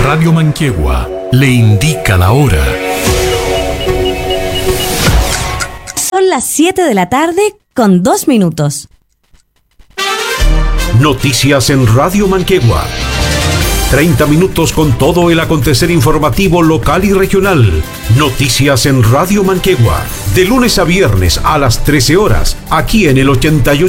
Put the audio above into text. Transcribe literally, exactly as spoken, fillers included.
Radio Manquehue le indica la hora. Son las siete de la tarde con dos minutos. Noticias en Radio Manquehue. treinta minutos con todo el acontecer informativo local y regional. Noticias en Radio Manquehue. De lunes a viernes a las trece horas, aquí en el ochenta y ocho.